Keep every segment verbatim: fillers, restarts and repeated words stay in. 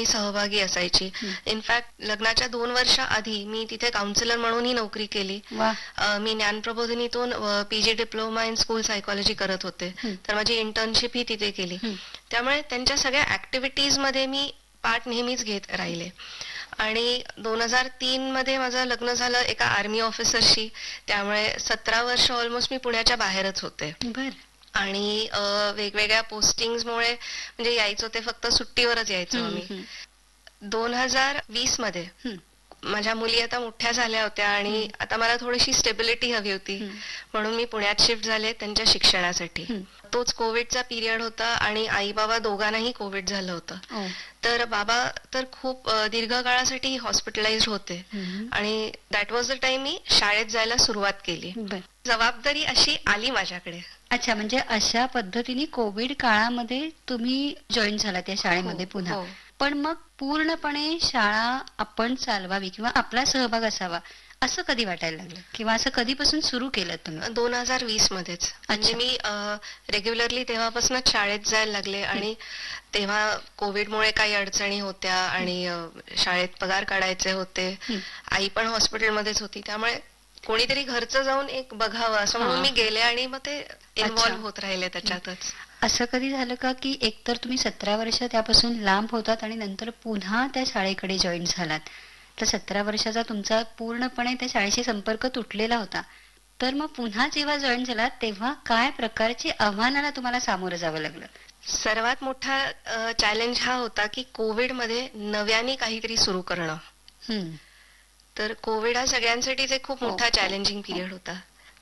मी सहभागी असायची. इनफॅक्ट लग्नाच्या दोन वर्षा आधी मी तिथे काउन्सिलर म्हणूनही नोकरी केली. मी ज्ञानप्रबोधिनीतून PG diploma in school psychology करत होते, तर माझी इंटर्नशिप ही तिथे केली. त्यामुळे त्यांच्या सगळ्या ऍक्टिव्हिटीज मध्ये मी पार्ट नेहमीच घेत राहिले. आणि दोन हजार तीन मध्ये माझं लग्न झालं एका आर्मी ऑफिसरशी, त्यामुळे सतरा वर्ष ऑलमोस्ट मी पुण्याच्या बाहेरच होते. आणि वेगवेगळ्या पोस्टिंग्समुळे म्हणजे यायचो ते फक्त सुट्टीवरच यायचो आम्ही. दोन हजार वीस मध्ये माझ्या मुली आता मोठ्या झाल्या होत्या आणि आता मला थोडीशी स्टेबिलिटी हवी होती, म्हणून मी पुण्यात शिफ्ट झाले त्यांच्या शिक्षणासाठी. तोच कोविडचा पिरियड होता आणि आई बाबा दोघांनाही कोविड झालं होतं. तर बाबा तर खूप दीर्घ काळासाठी हॉस्पिटलाइज होते आणि दॅट वॉज द टाइम मी शाळेत जायला सुरुवात केली. जबाबदारी अशी आली माझ्याकडे. अच्छा, म्हणजे अशा पद्धतीने कोविड काळामध्ये तुम्ही जॉईन झाला त्या शाळेमध्ये पुन्हा. पण मग पूर्णपणे शाळा आपण चालवावी किंवा आपला सहभाग असावा असं कधी वाटायला लागलं, किंवा असं कधीपासून सुरू केलं तुम्ही? दोन हजार वीस मध्येच. म्हणजे मी रेग्युलरली तेव्हापासूनच शाळेत जायला लागले आणि तेव्हा कोविडमुळे काही अडचणी होत्या आणि शाळेत पगार काढायचे होते. आई पण हॉस्पिटलमध्येच होती, त्यामुळे कोणीतरी घरचं जाऊन एक बघावं असं म्हणून मी गेले आणि मग ते इन्व्हॉल्व्ह होत राहिले त्याच्यातच. असं कधी झालं का की एकतर तुम्ही सतरा वर्ष त्यापासून लांब होतात आणि नंतर पुन्हा त्या शाळेकडे जॉईन झालात, तर सतरा वर्षाचा तुमचा पूर्णपणे त्या शाळेशी संपर्क तुटलेला होता, तर मग पुन्हा जेव्हा जॉईन झालात तेव्हा काय प्रकारची आव्हानाला तुम्हाला सामोरं जावं लागलं? सर्वात मोठा चॅलेंज हा होता की कोविड मध्ये नव्याने काहीतरी सुरू करणं. तर कोविड हा सगळ्यांसाठीच एक खूप मोठा चॅलेंजिंग पिरियड होता.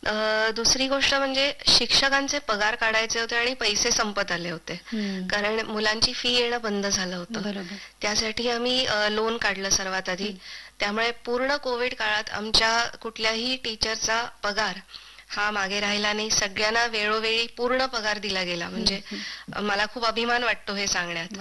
दुसरी गोष्ट म्हणजे शिक्षकांचे पगार काढायचे होते आणि पैसे संपत आले होते, कारण मुलांची फी येणं बंद झालं होतं. त्यासाठी आम्ही लोन काढलं सर्वात आधी. त्यामुळे पूर्ण कोविड काळात आमच्या कुठल्याही टीचरचा पगार हा मागे राहिला नाही. सगळ्यांना वेळोवेळी पूर्ण पगार दिला गेला. म्हणजे मला खूप अभिमान वाटतो हे सांगण्यात.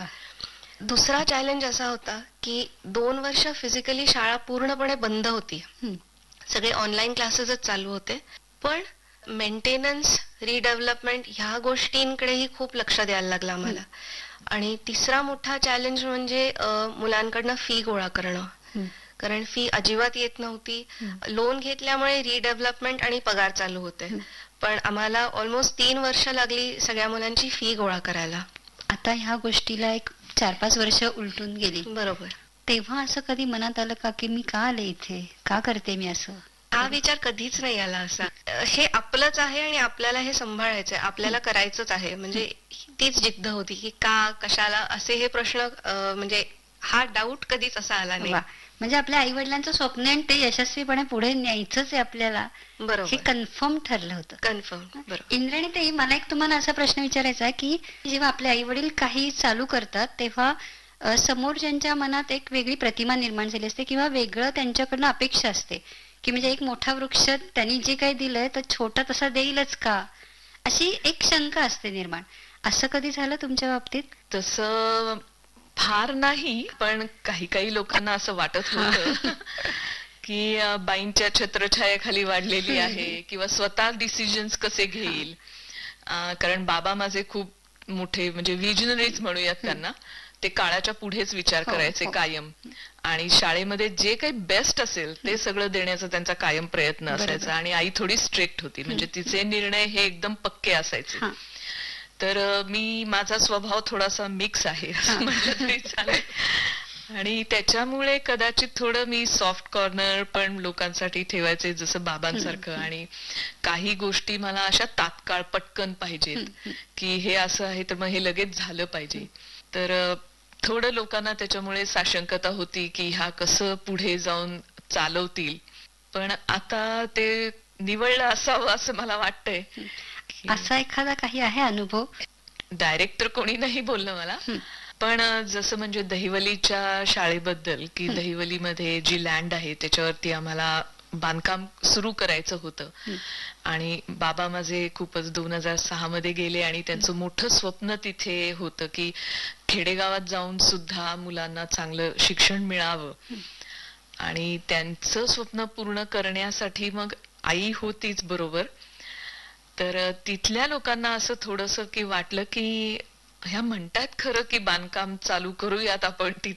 दुसरा चॅलेंज असा होता की दोन वर्ष फिजिकली शाळा पूर्णपणे बंद होती, सगळे ऑनलाईन क्लासेसच चालू होते, पण मेंटेनन्स, रिडेव्हलपमेंट ह्या गोष्टींकडेही खूप लक्ष द्यायला लागलं आम्हाला. आणि तिसरा मोठा चॅलेंज म्हणजे मुलांकडनं फी गोळा करणं, कारण फी अजिबात येत नव्हती. लोन घेतल्यामुळे रिडेव्हलपमेंट आणि पगार चालू होते, पण आम्हाला ऑलमोस्ट तीन वर्ष लागली सगळ्या मुलांची फी गोळा करायला. आता ह्या गोष्टीला एक चार पाच वर्ष उलटून गेली. बरोबर. तेव्हा असं कधी मनात आलं का की मी का आले इथे, का करते मी असं? हा विचार कधीच नाही आला असा. हे आपलंच आहे आणि आपल्याला हे सांभाळायचंय, आपल्याला करायचंच आहे, म्हणजे तीच जिद्द होती की का, कशाला असे हे प्रश्न, म्हणजे हा डाऊट कधीच असा आला नाही. म्हणजे आपल्या आई वडिलांचं स्वप्न आहे ते यशस्वीपणे पुढे न्यायचंच आहे आपल्याला, हे कन्फर्म ठरलं होतं. कन्फर्म. बरोबर. इंद्राणी ताई, मला एक तुम्हाला असा प्रश्न विचारायचा आहे की जेव्हा आपले आई वडील काही चालू करतात तेव्हा समोर ज्यांच्या मनात एक वेगळी प्रतिमा निर्माण झाली असते किंवा वेगळं त्यांच्याकडनं अपेक्षा असते की म्हणजे एक मोठा वृक्ष त्यांनी जे काही दिलंय तर छोटा तसा देईलच का, अशी एक शंका असते निर्माण. असं कधी झालं तुमच्या बाबतीत? तसं फार नाही, पण काही काही लोकांना असं वाटत होतं की बाईंच्या छत्रछायाखाली वाढलेली आहे किंवा स्वतः डिसिजन्स कसे घेईल. कारण बाबा माझे खूप मोठे म्हणजे विजनरीज म्हणूयात त्यांना, ते काळाच्या पुढेच विचार करायचे कायम, आणि शाळेमध्ये जे काही बेस्ट असेल ते सगळं देण्याचा त्यांचा कायम प्रयत्न असायचा. आणि आई थोडी स्ट्रिक्ट होती, म्हणजे तिचे निर्णय हे एकदम पक्के असायचे. तर मी, माझा स्वभाव थोडासा मिक्स आहे असं म्हटलं तरी चालेल, आणि त्याच्यामुळे कदाचित थोडं मी सॉफ्ट कॉर्नर पण लोकांसाठी ठेवायचे जसं बाबांसारखं. आणि काही गोष्टी मला अशा तात्काळ पटकन पाहिजेत की हे असं आहे तर मग हे लगेच झालं पाहिजे. तर थोडं लोकांना त्याच्यामुळे साशंकता होती की ह्या कसं पुढे जाऊन चालवतील, पण आता ते निवडलं असावं असं मला वाटतंय. असा एखादा काही आहे अनुभव? डायरेक्ट तर कोणी नाही बोललं मला, पण जसं म्हणजे दहिवलीच्या शाळेबद्दल की दहिवलीमध्ये जी लँड आहे त्याच्यावरती आम्हाला बांधकाम सुरू करायचं होतं, आणि बाबा माझे खूपच दोन हजार सहा मध्ये गेले आणि त्यांचं मोठं स्वप्न तिथे होतं की खेडेगावात जाऊन सुद्धा मुलांना चांगलं शिक्षण मिळावं. आणि त्यांचं स्वप्न पूर्ण करण्यासाठी मग आई होतीच बरोबर. तर तिथल्या लोकांना असं थोडंसं की वाटलं की ह्या म्हणतात खरं की बांधकाम चालू करूयात आपण तिथे